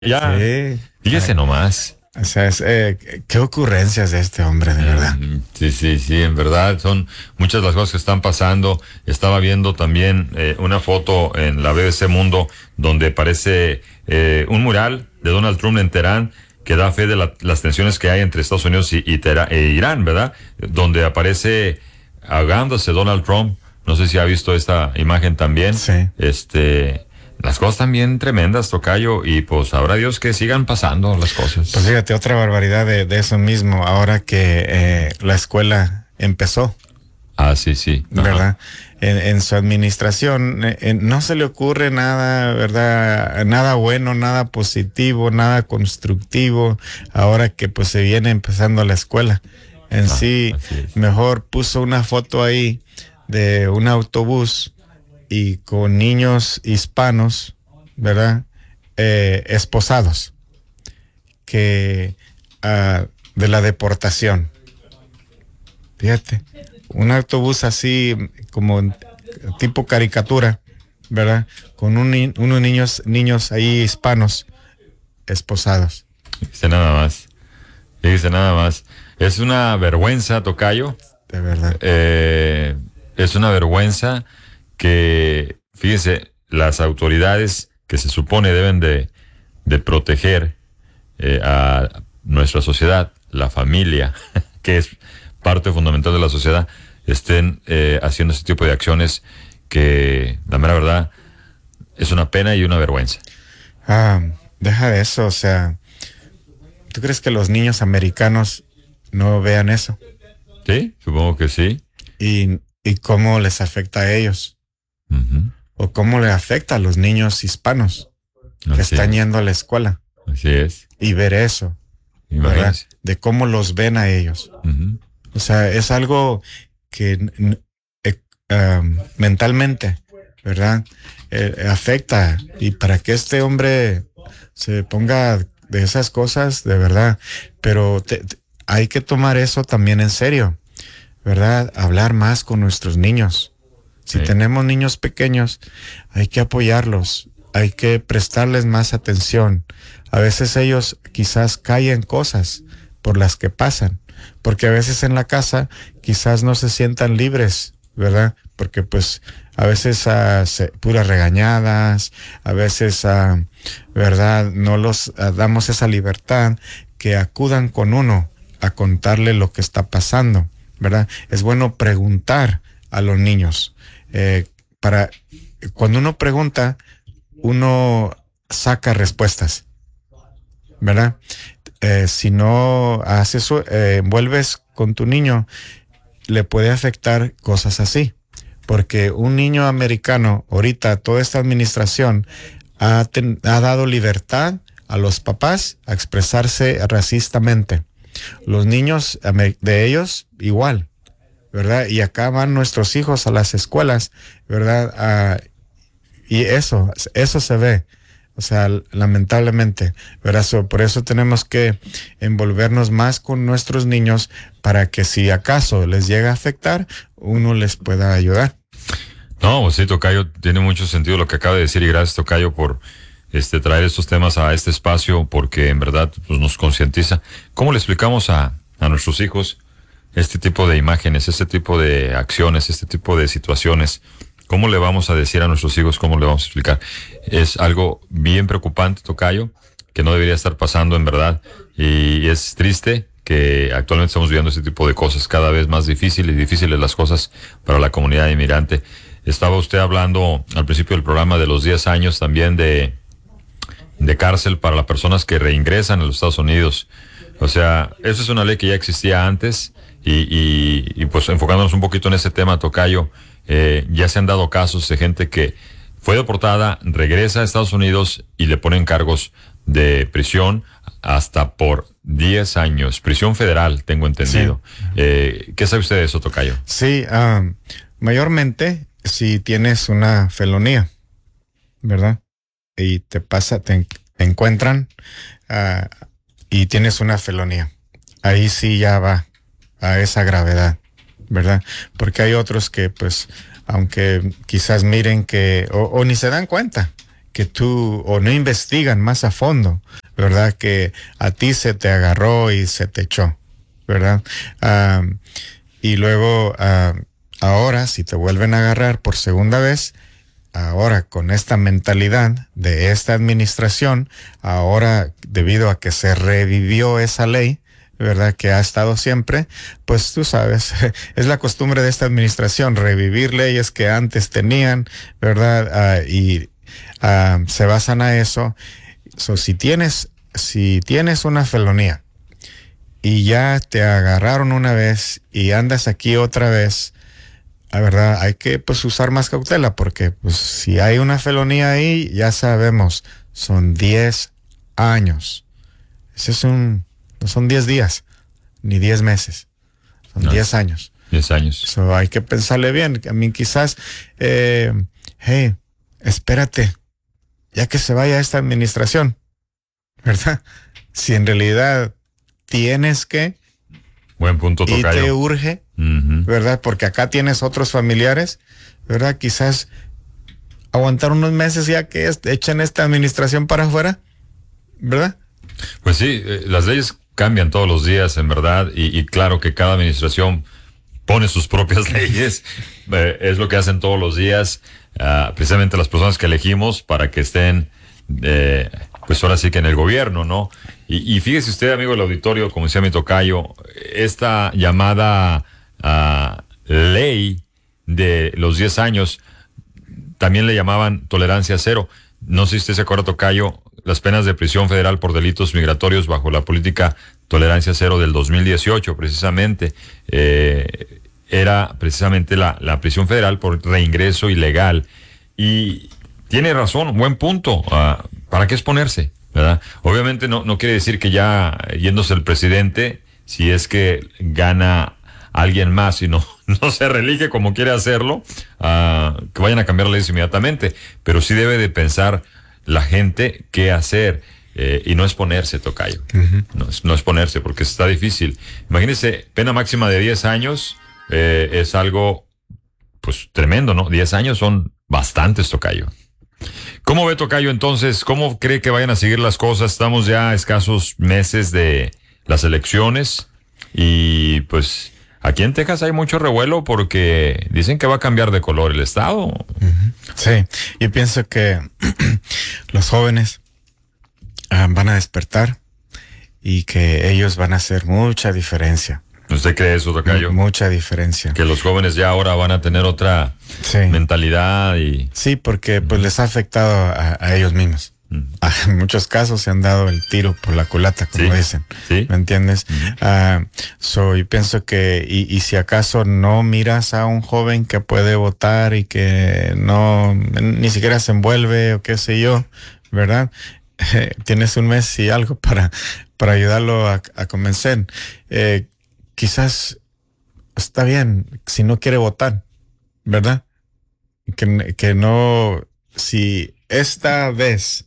Ya, Sí. fíjese nomás. O sea, qué ocurrencias de este hombre, de verdad. Sí, sí, sí, en verdad son muchas las cosas que están pasando. Estaba viendo también una foto en la BBC Mundo donde aparece un mural de Donald Trump en Teherán que da fe de las tensiones que hay entre Estados Unidos e Irán, ¿verdad? Donde aparece ahogándose Donald Trump. No sé si ha visto esta imagen también. Sí. Las cosas también tremendas, tocayo, y pues habrá Dios que sigan pasando las cosas. Pues fíjate, otra barbaridad de eso mismo, ahora que la escuela empezó, Ah, sí, sí. Ajá. ¿verdad? En su administración no se le ocurre nada, ¿verdad? Nada bueno, nada positivo, nada constructivo, ahora que pues se viene empezando la escuela. En sí, así es. mejor puso una foto ahí de un autobús y con niños hispanos, ¿verdad? Esposados, que de la deportación. Fíjate, un autobús así como tipo caricatura, ¿verdad? Con unos niños ahí hispanos esposados. Dice nada más. Dice nada más. Es una vergüenza, tocayo. De verdad. Es una vergüenza que, fíjese, las autoridades que se supone deben de proteger a nuestra sociedad, la familia, que es parte fundamental de la sociedad, estén haciendo este tipo de acciones que, la mera verdad, es una pena y una vergüenza. Deja de eso, o sea, ¿tú crees que los niños americanos no vean eso? Sí, supongo que sí. ¿Y cómo les afecta a ellos? Uh-huh. ¿O cómo le afecta a los niños hispanos que Así están es. yendo a la escuela? Así es. Y ver eso, ¿verdad? Imagínense. De cómo los ven a ellos. Uh-huh. O sea, es algo que mentalmente, ¿verdad? Afecta. Y para que este hombre se ponga de esas cosas, de verdad. Pero hay que tomar eso también en serio, ¿verdad? Hablar más con nuestros niños. Si Sí. tenemos niños pequeños, hay que apoyarlos, hay que prestarles más atención. A veces ellos quizás callen cosas por las que pasan, porque a veces en la casa quizás no se sientan libres, ¿verdad? Porque pues a veces puras regañadas, a veces, ¿verdad? No los damos esa libertad que acudan con uno a contarle lo que está pasando, ¿verdad? Es bueno preguntar a los niños. Cuando uno pregunta, uno saca respuestas, ¿verdad? Si no haces eso, envuelves con tu niño, le puede afectar cosas así. Porque un niño americano, ahorita toda esta administración ha dado libertad a los papás a expresarse racistamente. Los niños de ellos igual, ¿verdad? Y acá van nuestros hijos a las escuelas, ¿verdad? Y eso se ve. O sea, lamentablemente, ¿verdad? Por eso tenemos que envolvernos más con nuestros niños para que si acaso les llega a afectar, uno les pueda ayudar. No, pues sí, tocayo, tiene mucho sentido lo que acaba de decir y gracias, tocayo, por traer estos temas a este espacio porque en verdad pues, nos concientiza. ¿Cómo le explicamos a nuestros hijos este tipo de imágenes, este tipo de acciones, este tipo de situaciones? ¿Cómo le vamos a decir a nuestros hijos, cómo le vamos a explicar? Es algo bien preocupante, tocayo, que no debería estar pasando en verdad. Y es triste que actualmente estamos viviendo este tipo de cosas, cada vez más difíciles las cosas para la comunidad inmigrante. Estaba usted hablando al principio del programa de los 10 años también de cárcel para las personas que reingresan a los Estados Unidos. O sea, eso es una ley que ya existía antes y pues enfocándonos un poquito en ese tema, tocayo, ya se han dado casos de gente que fue deportada, regresa a Estados Unidos y le ponen cargos de prisión hasta por 10 años. Prisión federal, tengo entendido. Sí. ¿Qué sabe usted de eso, tocayo? Sí, mayormente si tienes una felonía, ¿verdad? Y te encuentran y tienes una felonía. Ahí sí ya va a esa gravedad, ¿verdad? Porque hay otros que pues, aunque quizás miren que, o ni se dan cuenta que tú, o no investigan más a fondo, ¿verdad? Que a ti se te agarró y se te echó, ¿verdad? Y luego, ahora, si te vuelven a agarrar por segunda vez, ahora con esta mentalidad de esta administración, ahora debido a que se revivió esa ley, ¿verdad? Que ha estado siempre, pues tú sabes, es la costumbre de esta administración, revivir leyes que antes tenían, ¿verdad? Se basan a eso. Si tienes una felonía y ya te agarraron una vez y andas aquí otra vez, la verdad, hay que pues usar más cautela, porque pues si hay una felonía ahí, ya sabemos, son 10 años. No son 10 días, ni 10 meses, son 10 años. 10 años. So, hay que pensarle bien. A mí quizás, hey, espérate, ya que se vaya esta administración, ¿verdad? Si en realidad tienes que... Buen punto, tocayo. Y te urge, ¿verdad? Porque acá tienes otros familiares, ¿verdad? Quizás aguantar unos meses ya que echen esta administración para afuera, ¿verdad? Pues sí, las leyes cambian todos los días, en verdad, y claro que cada administración pone sus propias leyes, es lo que hacen todos los días, precisamente las personas que elegimos para que estén, pues ahora sí que en el gobierno, ¿no? Y fíjese usted, amigo del auditorio, como decía mi tocayo, esta llamada ley de los 10 años, también le llamaban tolerancia cero. No sé si usted se acuerda, tocayo, las penas de prisión federal por delitos migratorios bajo la política tolerancia cero del 2018, precisamente, era precisamente la prisión federal por reingreso ilegal. Y tiene razón, buen punto. ¿Para qué exponerse? ¿Verdad? Obviamente no quiere decir que ya yéndose el presidente, si es que gana alguien más y no se reelige como quiere hacerlo, que vayan a cambiar leyes inmediatamente, pero sí debe de pensar la gente qué hacer, y no exponerse, tocayo. No exponerse, porque está difícil. Imagínese, pena máxima de 10 años, es algo pues tremendo, ¿no? 10 años son bastantes, tocayo. ¿Cómo ve, tocayo, entonces? ¿Cómo cree que vayan a seguir las cosas? Estamos ya a escasos meses de las elecciones y pues aquí en Texas hay mucho revuelo porque dicen que va a cambiar de color el estado. Sí, yo pienso que los jóvenes van a despertar y que ellos van a hacer mucha diferencia. ¿Usted cree eso, tocayo? Mucha diferencia. Que los jóvenes ya ahora van a tener otra mentalidad y... Sí, porque pues les ha afectado a ellos mismos. En muchos casos se han dado el tiro por la culata, como dicen. ¿Sí? ¿Me entiendes? Yo pienso que, y si acaso no miras a un joven que puede votar y que no, ni siquiera se envuelve o qué sé yo, ¿verdad? Tienes un mes y algo para ayudarlo a convencer. Quizás está bien si no quiere votar, ¿verdad? Que no, si esta vez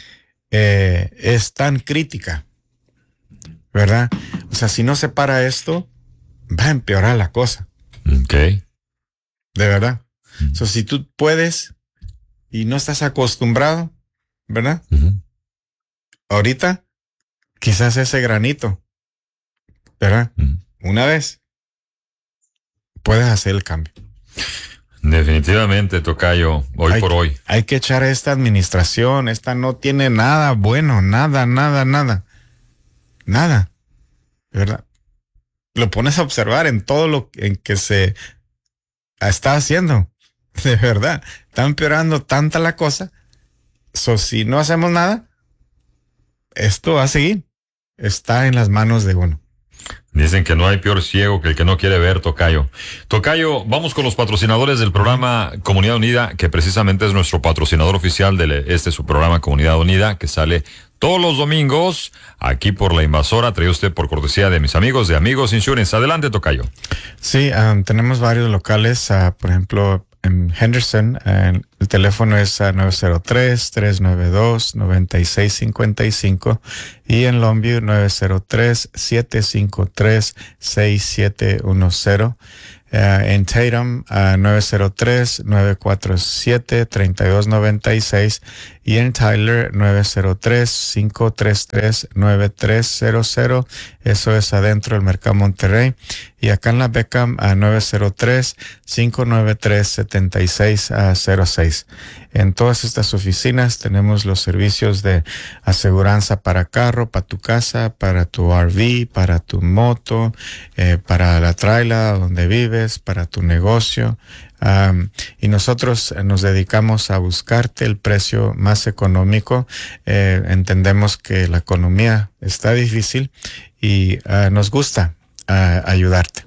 es tan crítica, ¿verdad? O sea, si no se para esto, va a empeorar la cosa. Ok. De verdad. O sea, si tú puedes y no estás acostumbrado, ¿verdad? Ahorita, quizás ese granito, ¿verdad? Una vez, puedes hacer el cambio. Definitivamente, tocayo, por hoy. Hay que echar a esta administración, esta no tiene nada bueno, nada, ¿verdad? Lo pones a observar en todo lo en que se está haciendo, de verdad. Está empeorando tanta la cosa, si no hacemos nada, esto va a seguir. Está en las manos de uno. Dicen que no hay peor ciego que el que no quiere ver, tocayo. Tocayo, vamos con los patrocinadores del programa Comunidad Unida, que precisamente es nuestro patrocinador oficial de su programa Comunidad Unida, que sale todos los domingos aquí por La Invasora, traído usted por cortesía de mis amigos de Amigos Insurance. Adelante, tocayo. Sí, tenemos varios locales, por ejemplo, en Henderson, el teléfono es 903-392-9655 y en Longview 903-753-6710. En Tatum, 903-947-3296 y en Tyler, 903-533-9300. Eso es adentro del Mercado Monterrey. Y acá en la Beckham, 903-593-7606. En todas estas oficinas tenemos los servicios de aseguranza para carro, para tu casa, para tu RV, para tu moto, para la trailer donde vives, para tu negocio. Y nosotros nos dedicamos a buscarte el precio más económico. Entendemos que la economía está difícil y nos gusta ayudarte.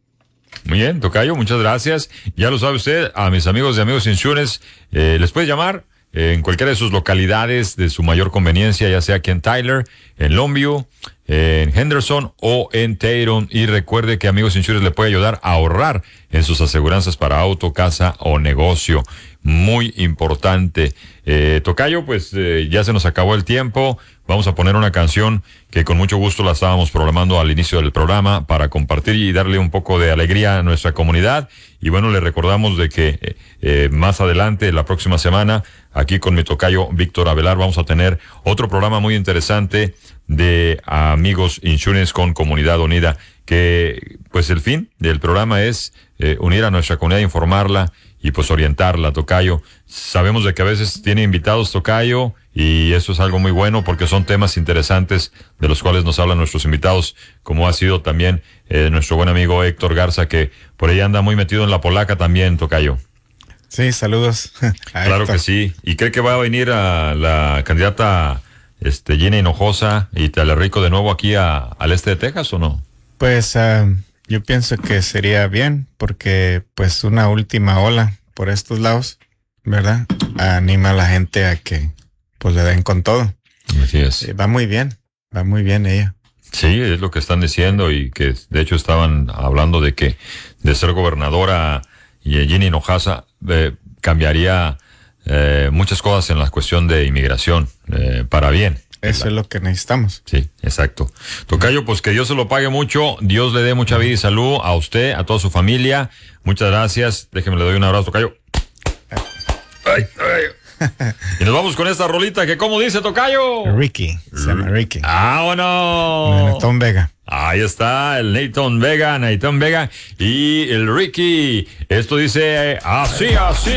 Muy bien, tocayo, muchas gracias. Ya lo sabe usted, a mis amigos de Amigos Insurance, les puede llamar en cualquiera de sus localidades de su mayor conveniencia, ya sea aquí en Tyler, en Longview, en Henderson o en Tatum. Y recuerde que Amigos Insurance le puede ayudar a ahorrar en sus aseguranzas para auto, casa o negocio. Muy importante. Tocayo, pues ya se nos acabó el tiempo. Vamos a poner una canción que con mucho gusto la estábamos programando al inicio del programa para compartir y darle un poco de alegría a nuestra comunidad. Y bueno, le recordamos de que más adelante, la próxima semana, aquí con mi tocayo Víctor Avelar, vamos a tener otro programa muy interesante de Amigos Insurance con Comunidad Unida, que pues el fin del programa es unir a nuestra comunidad, informarla y pues orientarla, tocayo. Sabemos de que a veces tiene invitados, tocayo, y eso es algo muy bueno porque son temas interesantes de los cuales nos hablan nuestros invitados, como ha sido también nuestro buen amigo Héctor Garza, que por ahí anda muy metido en la polaca también, tocayo. Sí, saludos. Claro que sí. ¿Y cree que va a venir a la candidata Gina Hinojosa y Talerrico de nuevo aquí al este de Texas o no? Pues yo pienso que sería bien porque pues una última ola por estos lados, ¿verdad? Anima a la gente a que pues le den con todo. Así es. Va muy bien ella. Sí, es lo que están diciendo y que de hecho estaban hablando de que de ser gobernadora y Gina Hinojosa cambiaría muchas cosas en la cuestión de inmigración para bien. Eso es lo que necesitamos. Sí, exacto. Tocayo, pues que Dios se lo pague mucho, Dios le dé mucha vida y salud a usted, a toda su familia. Muchas gracias. Déjeme le doy un abrazo, tocayo. Ay. Y nos vamos con esta rolita que, ¿cómo dice, tocayo? Ricky, se llama Ricky. ¡Vámonos! Nathan Vega. Ahí está el Nathan Vega y el Ricky. Esto dice así.